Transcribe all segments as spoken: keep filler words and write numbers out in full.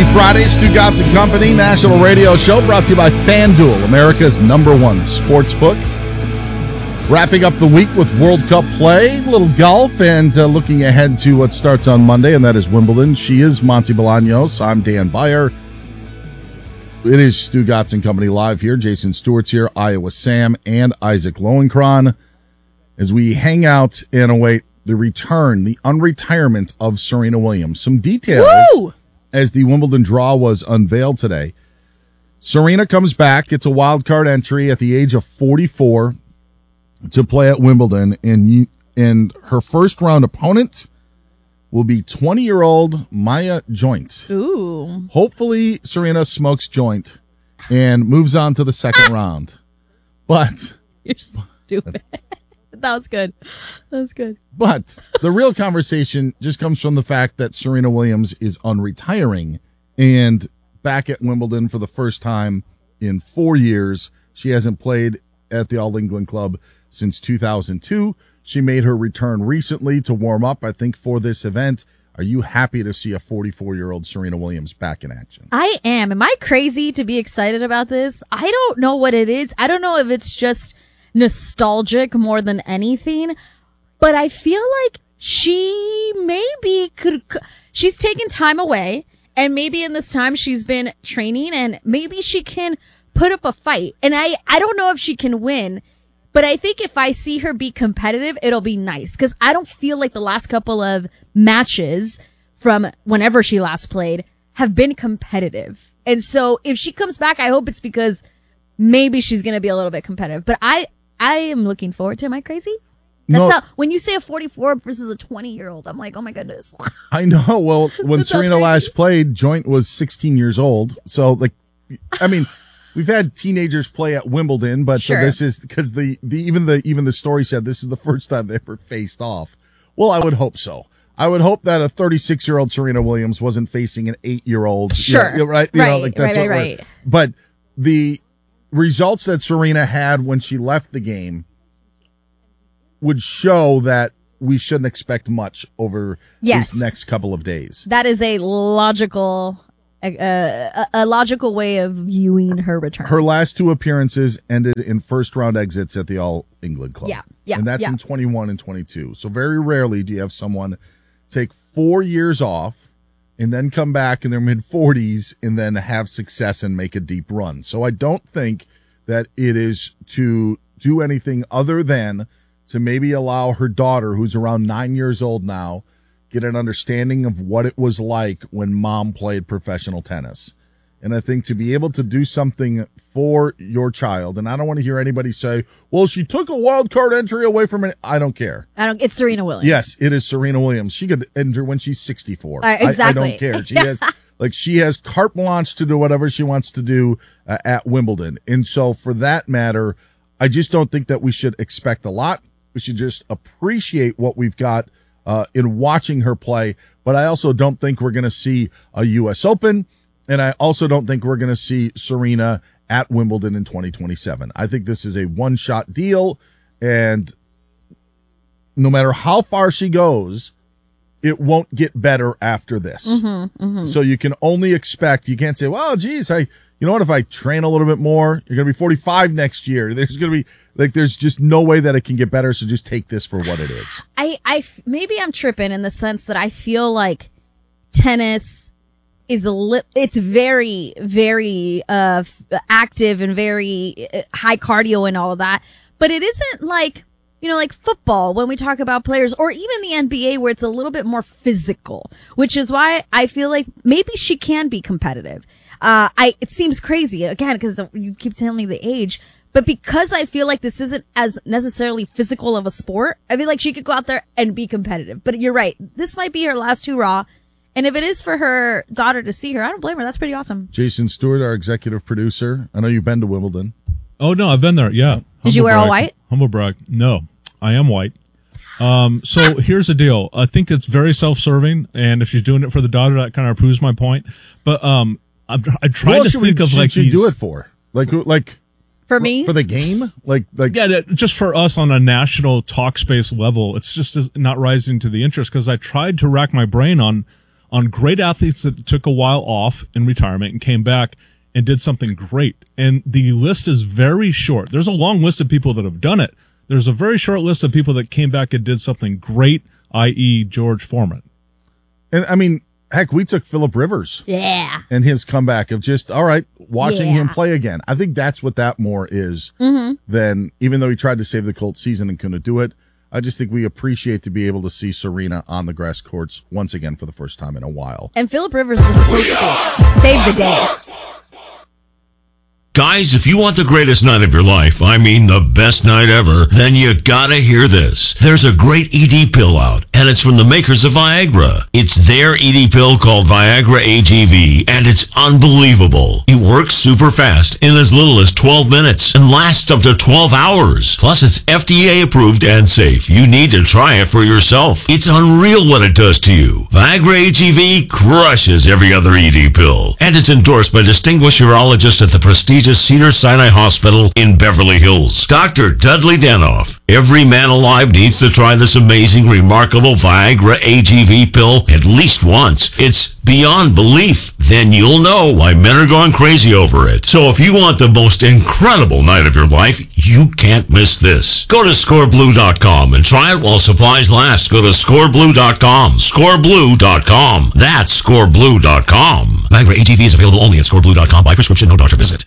Friday, Stu Gatz and Company, national radio show brought to you by FanDuel, America's number one sports book. Wrapping up the week with World Cup play, a little golf, and uh, looking ahead to what starts on Monday, and that is Wimbledon. She is Monty Bolaños. I'm Dan Beyer. It is Stu Gatz and Company live here. Jason Stewart's here, Iowa Sam, and Isaac Lowenkron as we hang out and await the return, the unretirement of Serena Williams. Some details Woo! As the Wimbledon draw was unveiled today. Serena comes back. It's a wild card entry at the age of forty-four to play at Wimbledon, and and her first round opponent will be twenty-year-old Maya Joint. Ooh. Hopefully, Serena smokes Joint and moves on to the second round. But You're stupid. That was good. That was good. But the real conversation just comes from the fact that Serena Williams is unretiring and back at Wimbledon for the first time in four years. She hasn't played at the All England Club since two thousand two. She made her return recently to warm up, I think, for this event. Are you happy to see a forty-four-year-old Serena Williams back in action? I am. Am I crazy to be excited about this? I don't know what it is. I don't know if it's just nostalgic more than anything, but I feel like she maybe could, she's taken time away, and maybe in this time she's been training, and maybe she can put up a fight. And I, I don't know if she can win, but I think if I see her be competitive, it'll be nice, because I don't feel like the last couple of matches from whenever she last played have been competitive. And so if she comes back, I hope it's because maybe she's going to be a little bit competitive. But I, I am looking forward to it. Am I crazy? That's No. how, when you say a forty-four versus a twenty-year-old, I'm like, oh my goodness. I know. Well, when That sounds Serena crazy. last played, Joint was sixteen years old. So, like, I mean, we've had teenagers play at Wimbledon, but Sure. so this is because the, the even the even the story said this is the first time they ever faced off. Well, I would hope so. I would hope that a thirty-six-year-old Serena Williams wasn't facing an eight-year-old. Sure. Yeah, right. You Right, know, like that's right, what right, we're- right. But the results that Serena had when she left the game would show that we shouldn't expect much over Yes. these next couple of days. That is a logical, uh, a, a logical way of viewing her return. Her last two appearances ended in first round exits at the All England Club. Yeah, yeah, And that's yeah. in twenty-one and twenty-two. So very rarely do you have someone take four years off and then come back in their mid forties and then have success and make a deep run. So I don't think that it is to do anything other than to maybe allow her daughter, who's around nine years old now, get an understanding of what it was like when mom played professional tennis. And I think to be able to do something for your child, and I don't want to hear anybody say, well, she took a wild card entry away from it. I don't care. I don't, it's Serena Williams. Yes, it is Serena Williams. She could enter when she's sixty-four. Uh, exactly. I, I don't care. She has, like, she has carte blanche to do whatever she wants to do uh, at Wimbledon. And so for that matter, I just don't think that we should expect a lot. We should just appreciate what we've got uh, in watching her play. But I also don't think we're going to see a U S Open. And I also don't think we're going to see Serena at Wimbledon in twenty twenty-seven. I think this is a one-shot deal. And no matter how far she goes, it won't get better after this. Mm-hmm, mm-hmm. So you can only expect, you can't say, well, geez, I, you know what, if I train a little bit more, you're going to be forty-five next year. There's going to be, like, there's just no way that it can get better. So just take this for what it is. I, I, f- maybe I'm tripping in the sense that I feel like tennis is a li- it's very, very, uh, f- active and very uh, high cardio and all of that. But it isn't like, you know, like football when we talk about players, or even the N B A where it's a little bit more physical, which is why I feel like maybe she can be competitive. Uh, I, it seems crazy again, because you keep telling me the age, but because I feel like this isn't as necessarily physical of a sport, I feel like she could go out there and be competitive. But you're right. This might be her last hurrah. And if it is for her daughter to see her, I don't blame her. That's pretty awesome. Jason Stewart, our executive producer. I know you've been to Wimbledon. Oh, no, I've been there. Yeah. Did you Humble wear all brag. white? Humble brag. No, I am white. Um, so here's the deal. I think it's very self-serving. And if she's doing it for the daughter, that kind of proves my point. But, um, I'm, I'm trying What to should think we, of should like she these. do it for? Like, like For me? for the game? Like, like, Yeah, that- just for us on a national talk space level, it's just is not rising to the interest because I tried to rack my brain on on great athletes that took a while off in retirement and came back and did something great. And the list is very short. There's a long list of people that have done it. There's a very short list of people that came back and did something great, that is. George Foreman. And I mean, heck, we took Phillip Rivers. Yeah. And his comeback of just, all right, watching Yeah. him play again. I think that's what that more is Mm-hmm. than, even though he tried to save the Colts season and couldn't do it, I just think we appreciate to be able to see Serena on the grass courts once again for the first time in a while. And Phillip Rivers was supposed to save the day. Guys, if you want the greatest night of your life, I mean the best night ever, then you gotta hear this. There's a great E D pill out, and it's from the makers of Viagra. It's their E D pill called Viagra A G V, and it's unbelievable. It works super fast in as little as twelve minutes and lasts up to twelve hours. Plus, it's F D A approved and safe. You need to try it for yourself. It's unreal what it does to you. Viagra A G V crushes every other E D pill, and it's endorsed by distinguished urologists at the prestigious Cedars-Sinai Hospital in Beverly Hills. Doctor Dudley Danoff. Every man alive needs to try this amazing, remarkable Viagra A G V pill at least once. It's beyond belief. Then you'll know why men are going crazy over it. So if you want the most incredible night of your life, you can't miss this. Go to score blue dot com and try it while supplies last. Go to score blue dot com. score blue dot com. That's score blue dot com. Viagra A G V is available only at score blue dot com by prescription, no doctor visit.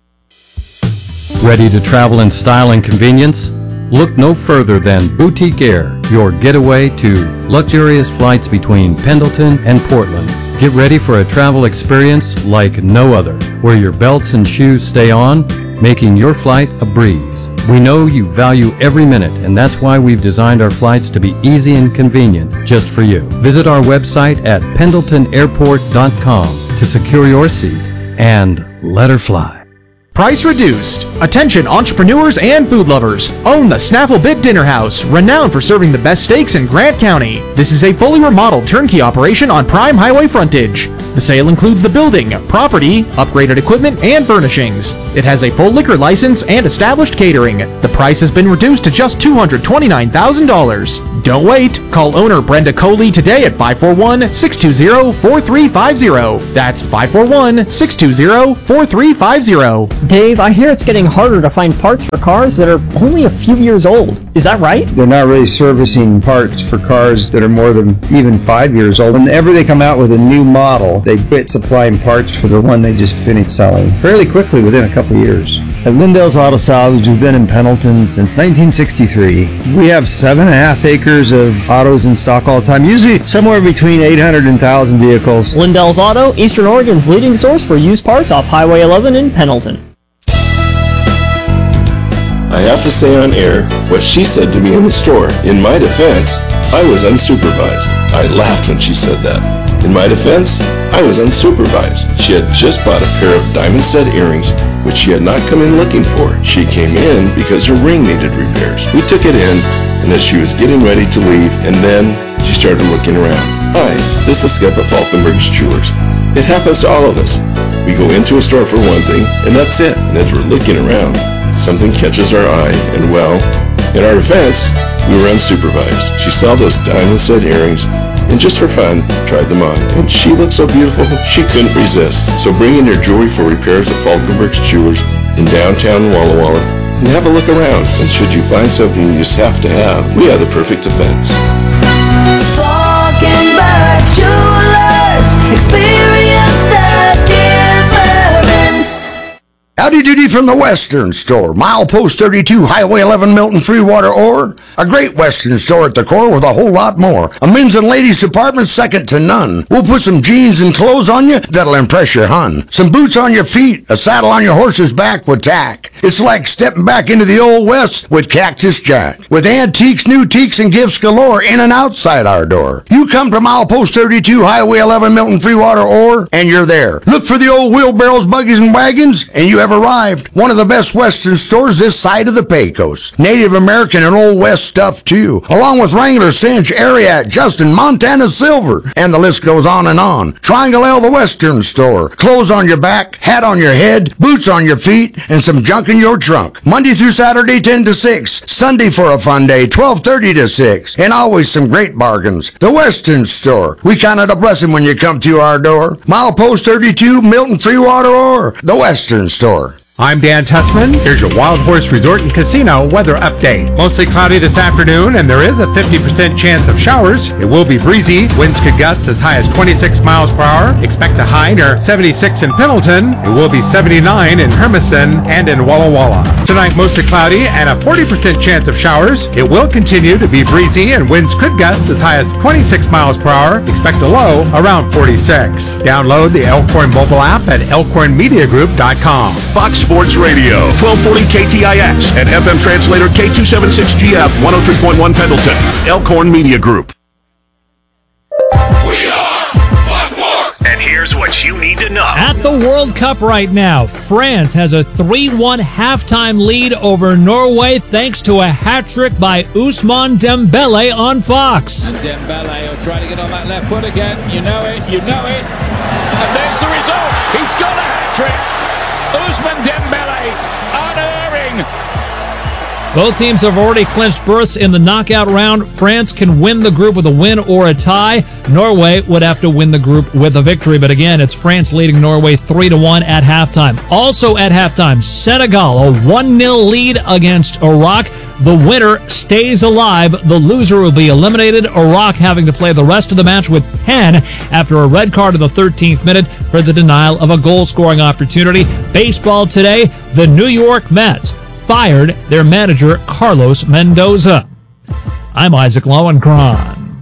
Ready to travel in style and convenience? Look no further than Boutique Air, your getaway to luxurious flights between Pendleton and Portland. Get ready for a travel experience like no other, where your belts and shoes stay on, making your flight a breeze. We know you value every minute, and that's why we've designed our flights to be easy and convenient just for you. Visit our website at pendleton airport dot com to secure your seat and let her fly. Price reduced. Attention entrepreneurs and food lovers. Own the Snaffle Bit Dinner House, renowned for serving the best steaks in Grant County. This is a fully remodeled turnkey operation on prime highway frontage. The sale includes the building, property, upgraded equipment, and furnishings. It has a full liquor license and established catering. The price has been reduced to just two hundred twenty-nine thousand dollars. Don't wait. Call owner Brenda Coley today at five four one, six two zero, four three five zero. That's five four one, six two zero, four three five zero. Dave, I hear it's getting harder to find parts for cars that are only a few years old. Is that right? They're not really servicing parts for cars that are more than even five years old. Whenever they come out with a new model, they quit supplying parts for the one they just finished selling fairly quickly within a couple of years. At Lindell's Auto Salvage, we've been in Pendleton since nineteen sixty-three. We have seven and a half acres of autos in stock all the time, usually somewhere between eight hundred and one thousand vehicles. Lindell's Auto, Eastern Oregon's leading source for used parts off Highway eleven in Pendleton. I have to say on air what she said to me in the store. In my defense, I was unsupervised. I laughed when she said that. In my defense, I was unsupervised. She had just bought a pair of diamond stud earrings, which she had not come in looking for. She came in because her ring needed repairs. We took it in, and as she was getting ready to leave, and then she started looking around. Hi, this is Skip at Falkenberg's Jewelers. It happens to all of us. We go into a store for one thing, and that's it. And as we're looking around, something catches our eye, and well, in our defense, we were unsupervised. She saw those diamond stud earrings, and just for fun, tried them on. And she looked so beautiful, she couldn't resist. So bring in your jewelry for repairs at Falkenberg's Jewelers in downtown Walla Walla, and have a look around. And should you find something you just have to have, we have the perfect defense. Falkenberg's Jewelers, experience the difference. Howdy doody from the Western Store, milepost thirty-two, Highway eleven, Milton Freewater, or a great Western store at the core with a whole lot more. A men's and ladies department second to none. We'll put some jeans and clothes on you that'll impress your hun. Some boots on your feet, a saddle on your horse's back with tack. It's like stepping back into the old West with Cactus Jack. With antiques, new teaks, and gifts galore in and outside our door. You come to milepost thirty-two, Highway eleven, Milton Freewater, or, and you're there. Look for the old wheelbarrows, buggies, and wagons, and you have have arrived. One of the best Western stores this side of the Pecos. Native American and Old West stuff too, along with Wrangler, Cinch, Ariat, Justin, Montana Silver, and the list goes on and on. Triangle L, the Western store. Clothes on your back, hat on your head, boots on your feet, and some junk in your trunk. Monday through Saturday, ten to six. Sunday for a fun day, twelve thirty to six. And always some great bargains. The Western store. We count it a blessing when you come to our door. Milepost thirty-two, Milton Freewater, or the Western store. I'm Dan Tussman. Here's your Wild Horse Resort and Casino weather update. Mostly cloudy this afternoon, and there is a fifty percent chance of showers. It will be breezy. Winds could gust as high as twenty-six miles per hour. Expect a high near seventy-six in Pendleton. It will be seventy-nine in Hermiston and in Walla Walla. Tonight, mostly cloudy and a forty percent chance of showers. It will continue to be breezy, and winds could gust as high as twenty-six miles per hour. Expect a low around forty-six. Download the Elkhorn mobile app at elkhorn media group dot com. Fox Sports Radio, twelve forty K T I X, and F M translator K two seventy-six G F, one oh three point one Pendleton. Elkhorn Media Group. We are Fox Sports! And here's what you need to know. At the World Cup right now, France has a three one halftime lead over Norway thanks to a hat-trick by Ousmane Dembele on Fox. And Dembele will try to get on that left foot again. You know it, you know it. And there's the result. He's got a hat-trick. Ousmane Dembele, unerring. Both teams have already clinched berths in the knockout round. France can win the group with a win or a tie. Norway would have to win the group with a victory. But again, it's France leading Norway three to one at halftime. Also at halftime, Senegal, a one nil lead against Iraq. The winner stays alive. The loser will be eliminated. Iraq having to play the rest of the match with ten after a red card in the thirteenth minute for the denial of a goal-scoring opportunity. Baseball today, the New York Mets fired their manager, Carlos Mendoza. I'm Isaac Lowenkron.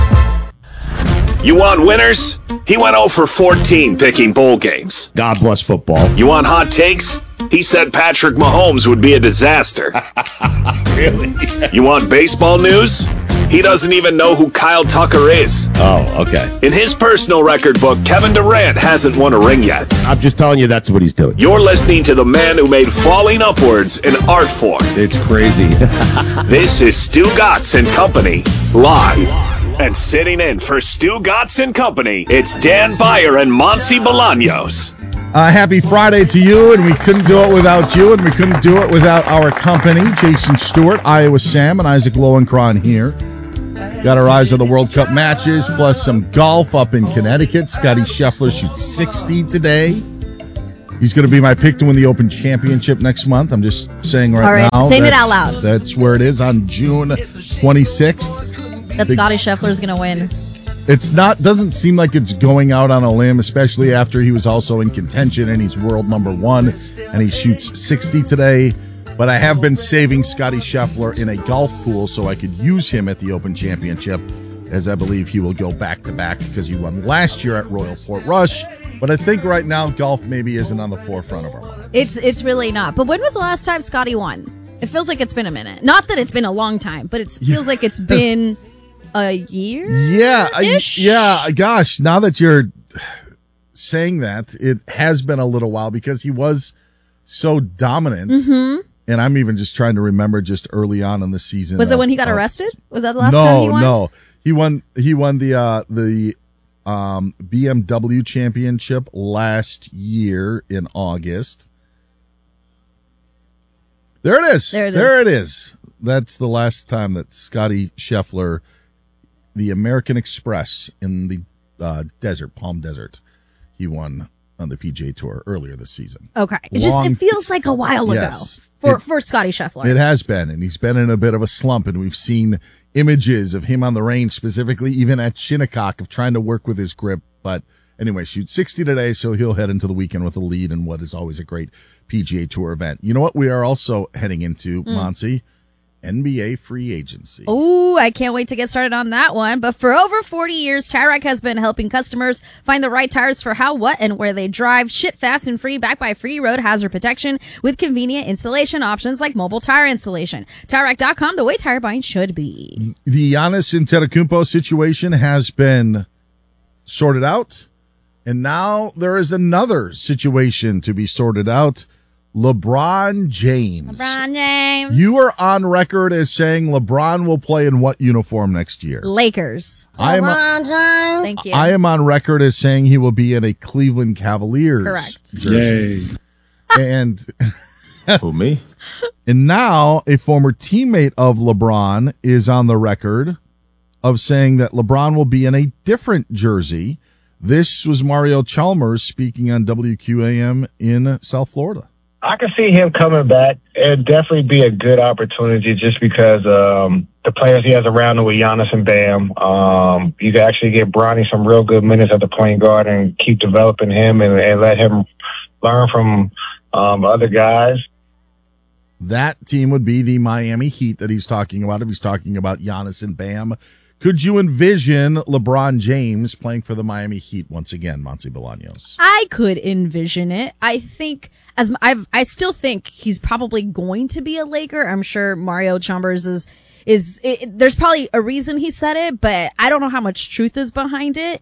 You want winners? He went oh for fourteen picking bowl games. God bless football. You want hot takes? He said Patrick Mahomes would be a disaster. Really? You want baseball news? He doesn't even know who Kyle Tucker is. Oh, okay. In his personal record book, Kevin Durant hasn't won a ring yet. I'm just telling you that's what he's doing. You're listening to the man who made falling upwards an art form. It's crazy. This is Stu Gatz and Company, live. And sitting in for Stu Gatz and Company, it's Dan Beyer and Monsi Bolaños. Uh, happy Friday to you, and we couldn't do it without you, and we couldn't do it without our company, Jason Stewart, Iowa Sam, and Isaac Lowenkron here. Got our eyes on the World Cup matches, plus some golf up in Connecticut. Scotty Scheffler shoots sixty today. He's going to be my pick to win the Open Championship next month. I'm just saying right, All right, now. saying it out loud. That's where it is on June twenty-sixth. That Scotty Scheffler's going to win. It's not, doesn't seem like it's going out on a limb, especially after he was also in contention and he's world number one and he shoots sixty today. But I have been saving Scotty Scheffler in a golf pool so I could use him at the Open Championship, as I believe he will go back to back because he won last year at Royal Portrush. But I think right now golf maybe isn't on the forefront of our minds. It's it's really not. But when was the last time Scotty won? It feels like it's been a minute. Not that it's been a long time, but it feels like it's been a year. Yeah, I, yeah. Gosh, now that you're saying that, it has been a little while because he was so dominant. Mm-hmm. And I'm even just trying to remember just early on in the season. Was of, it when he got of, arrested? Was that the last no, time he won? No, he won. He won the uh, the um, B M W championship last year in August. There it is. There it is. There it is. That's the last time that Scotty Scheffler, the American Express in the uh, desert, Palm Desert, he won on the P G A Tour earlier this season. Okay. It Long, just it feels like a while yes, ago for, it, for Scotty Scheffler. It has been, and he's been in a bit of a slump, and we've seen images of him on the range, specifically even at Shinnecock, of trying to work with his grip. But anyway, shoots sixty today, so he'll head into the weekend with a lead in what is always a great P G A Tour event. You know what we are also heading into, mm. Monsi? N B A free agency. Ooh, I can't wait to get started on that one. But for over forty years, Tire has been helping customers find the right tires for how, what, and where they drive. Ship fast and free, backed by free road hazard protection with convenient installation options like mobile tire installation. Tire Rack dot com, the way tire buying should be. The Giannis Antetokounmpo situation has been sorted out, and now there is another situation to be sorted out. LeBron James. LeBron James. You are on record as saying LeBron will play in what uniform next year? Lakers. I am, LeBron James. Thank you. I am on record as saying he will be in a Cleveland Cavaliers Correct. jersey. Yay. And who, me? And now a former teammate of LeBron is on the record of saying that LeBron will be in a different jersey. This was Mario Chalmers speaking on W Q A M in South Florida. I can see him coming back. It'd definitely be a good opportunity just because um, the players he has around him with Giannis and Bam. Um, you can actually get Bronny some real good minutes at the point guard and keep developing him and, and let him learn from um, other guys. That team would be the Miami Heat that he's talking about. If he's talking about Giannis and Bam, could you envision LeBron James playing for the Miami Heat once again, Monty Bolaños? I could envision it. I think as I've, I still think he's probably going to be a Laker. I'm sure Mario Chalmers is, is, it, there's probably a reason he said it, but I don't know how much truth is behind it.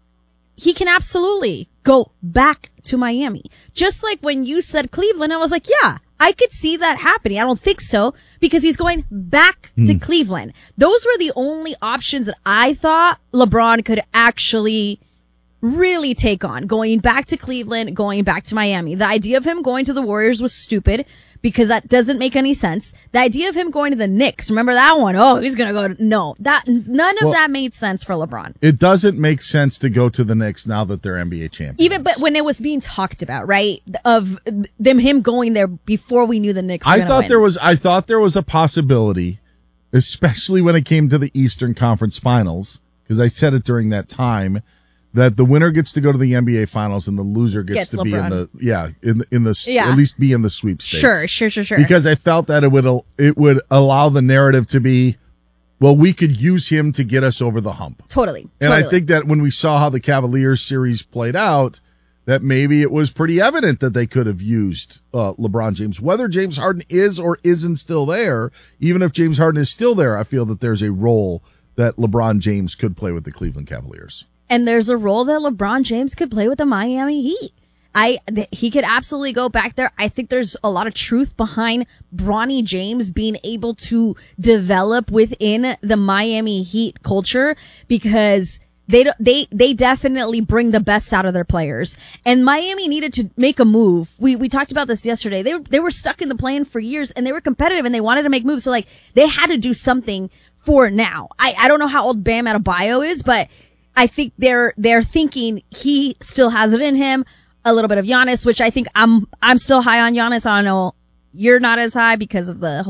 He can absolutely go back to Miami. Just like when you said Cleveland, I was like, yeah, I could see that happening. I don't think so because he's going back to Hmm. Cleveland. Those were the only options that I thought LeBron could actually really take on. Going back to Cleveland, going back to Miami. The idea of him going to the Warriors was stupid because that doesn't make any sense. The idea of him going to the Knicks, remember that one? Oh, he's going to go to, no, that, none of Well, that made sense for LeBron. It doesn't make sense to go to the Knicks now that they're N B A champions. Even, but when it was being talked about, right? Of them, him going there before we knew the Knicks were I gonna thought win. there was, I thought there was a possibility, especially when it came to the Eastern Conference Finals, because I said it during that time, that the winner gets to go to the N B A Finals and the loser gets, Gets to be in LeBron. the yeah in the, in the Yeah. at least be in the sweepstakes. Sure, sure, sure, sure. Because I felt that it would al- it would allow the narrative to be, well, we could use him to get us over the hump. Totally. And I totally. think that when we saw how the Cavaliers series played out, that maybe it was pretty evident that they could have used uh, LeBron James. Whether James Harden is or isn't still there, even if James Harden is still there, I feel that there's a role that LeBron James could play with the Cleveland Cavaliers. And there's a role that LeBron James could play with the Miami Heat. I, th- he could absolutely go back there. I think there's a lot of truth behind Bronny James being able to develop within the Miami Heat culture because they, don't- they, they definitely bring the best out of their players. And Miami needed to make a move. We, we talked about this yesterday. They, they were stuck in the play-in for years and they were competitive and they wanted to make moves. So like they had to do something for now. I, I don't know how old Bam Adebayo is, but I think they're, they're thinking he still has it in him. A little bit of Giannis, which I think I'm, I'm still high on Giannis. I don't know. You're not as high because of the whole